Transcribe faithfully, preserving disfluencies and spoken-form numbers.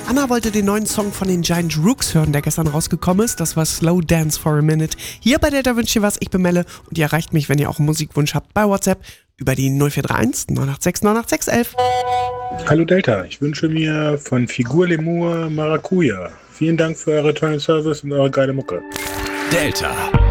Anna wollte den neuen Song von den Giant Rooks hören, der gestern rausgekommen ist. Das war Slow Dance for a Minute. Hier bei Delta wünscht ihr was, ich bin Melle und ihr erreicht mich, wenn ihr auch einen Musikwunsch habt, bei WhatsApp über die null vier drei eins neun acht sechs neun acht sechs eins eins. Hallo Delta, ich wünsche mir von Figur Lemur Maracuja. Vielen Dank für eure tollen Service und eure geile Mucke. Delta.